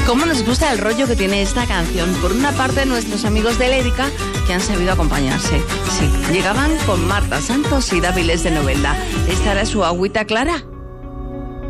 cómo nos gusta el rollo que tiene esta canción. Por una parte, nuestros amigos de Lérica, que han sabido acompañarse. Sí, llegaban con Marta Santos y Dáviles de Novelda. Esta era su Agüita Clara.